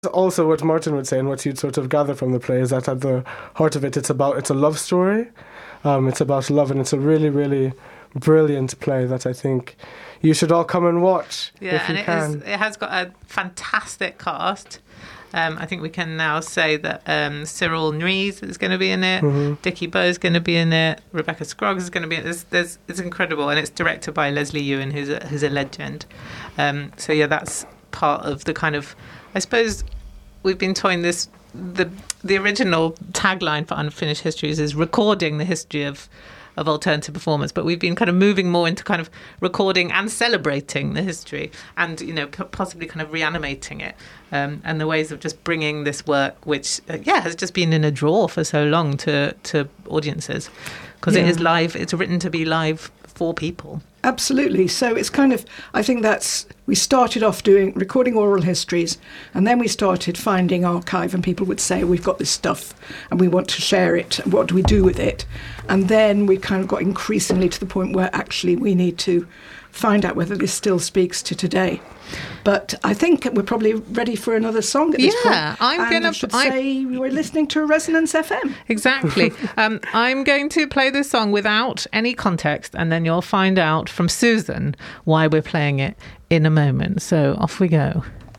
Also, what Martin would say and what you'd sort of gather from the play is that at the heart of it, it's a love story. It's about love, and it's a really, really brilliant play that I think you should all come and watch if you can. It has got a fantastic cast. I think we can now say that Cyril Nries is going to be in it, Dickie Bowe is going to be in it, Rebecca Scroggs is going to be in it. It's incredible, and it's directed by Leslie Ewan, who's a legend. So yeah, that's part of the kind of, I suppose we've been toying this. The original tagline for Unfinished Histories is recording the history of alternative performance, but we've been kind of moving more into kind of recording and celebrating the history, and possibly kind of reanimating it, and the ways of just bringing this work, which has just been in a drawer for so long, to audiences, because it is live. It's written to be live for people. Absolutely. So it's kind of, I think we started off recording oral histories, and then we started finding archive, and people would say, we've got this stuff and we want to share it. What do we do with it? And then we kind of got increasingly to the point where actually we need to find out whether this still speaks to today. But I think we're probably ready for another song at this point. Yeah, I should say we're listening to Resonance FM. Exactly. I'm going to play this song without any context, and then you'll find out from Susan why we're playing it in a moment. So off we go.